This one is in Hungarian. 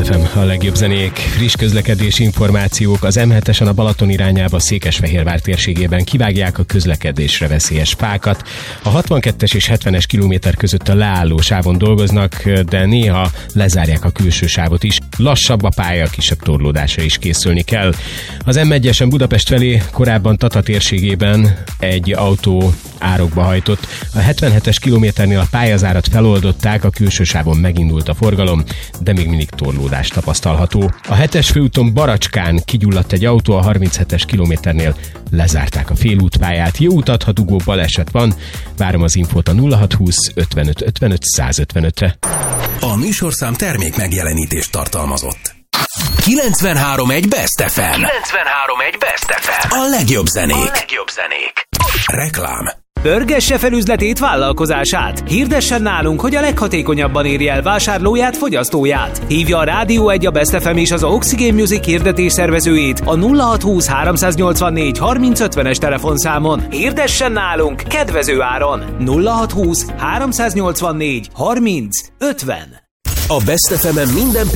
FM, a legjobb zenék, friss közlekedési információk. Az M7-esen a Balaton irányába Székesfehérvár térségében kivágják a közlekedésre veszélyes fákat. A 62-es és 70-es kilométer között a leálló sávon dolgoznak, de néha lezárják a külső sávot is. Lassabb a pálya, kisebb torlódásra is készülni kell. Az M1-esen Budapest felé korábban Tata térségében egy autó árokba hajtott. A 77-es kilométernél a pályazárat feloldották, a külső sávon megindult a forgalom, de még mindig torlódás tapasztalható. A 7-es főúton Baracskán kigyulladt egy autó, a 37-es kilométernél lezárták a félútpályát. Jó utat, ha dugó baleset van. Várom az infót a 0620 55 55 155-re. A műsorszám termék megjelenítést tartalmazott. 93.1 Best FM. 93.1 Best FM. A legjobb zenék. Reklám. Pörgesse fel üzletét, vállalkozását. Hirdessen nálunk, hogy a leghatékonyabban érje el vásárlóját, fogyasztóját. Hívja a Rádió 1, a Best FM és az Oxygen Music hirdetés szervezőjét a 0620 384 3050-es telefonszámon. Hirdessen nálunk kedvező áron. 0620 384 3050. A Best FM-en minden